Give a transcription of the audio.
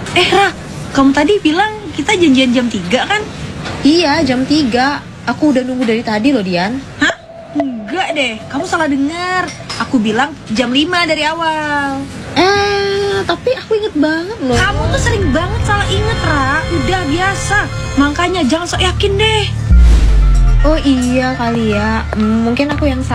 Ra, kamu tadi bilang kita janjian jam 3 kan? Iya, jam 3. Aku udah nunggu dari tadi loh, Dian. Hah? Enggak deh, kamu salah dengar. Aku bilang jam 5 dari awal. Tapi aku inget banget loh. Kamu tuh sering banget salah inget, Ra. Udah biasa. Makanya jangan sok yakin deh. Oh iya kali ya. Mungkin aku yang